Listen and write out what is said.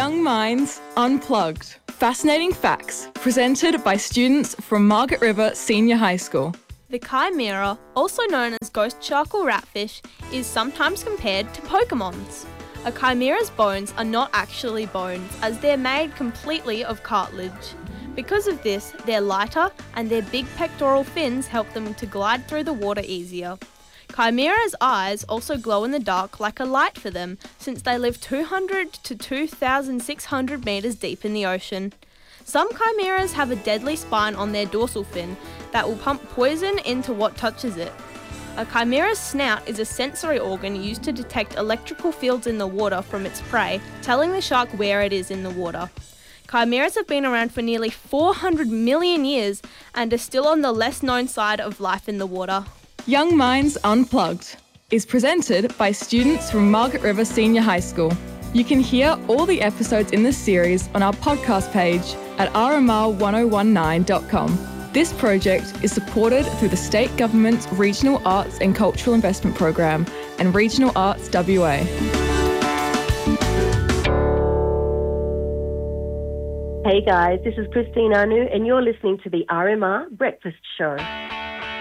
Young Minds Unplugged. Fascinating facts presented by students from Margaret River Senior High School. The chimera, also known as ghost shark or ratfish, is sometimes compared to Pokemons. A chimera's bones are not actually bones, as they're made completely of cartilage. Because of this, they're lighter and their big pectoral fins help them to glide through the water easier. Chimera's eyes also glow in the dark like a light for them, since they live 200 to 2,600 metres deep in the ocean. Some chimeras have a deadly spine on their dorsal fin that will pump poison into what touches it. A chimera's snout is a sensory organ used to detect electrical fields in the water from its prey, telling the shark where it is in the water. Chimeras have been around for nearly 400 million years and are still on the less known side of life in the water. Young Minds Unplugged is presented by students from Margaret River Senior High School. You can hear all the episodes in this series on our podcast page at rmr1019.com. This project is supported through the State Government's Regional Arts and Cultural Investment Program and Regional Arts WA. Hey guys, this is Christine Anu and you're listening to the RMR Breakfast Show.